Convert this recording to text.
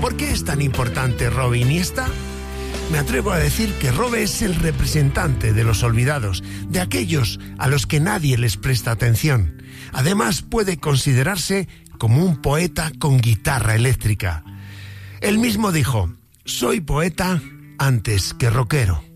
¿Por qué es tan importante Robe Iniesta? Me atrevo a decir que Robe es el representante de los olvidados, de aquellos a los que nadie les presta atención. Además, puede considerarse como un poeta con guitarra eléctrica. Él mismo dijo: soy poeta antes que rockero.